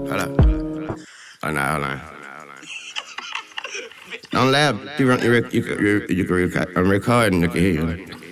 Hold up. Oh, no, hold on. Don't laugh. You can record. I'm recording. You can hear you.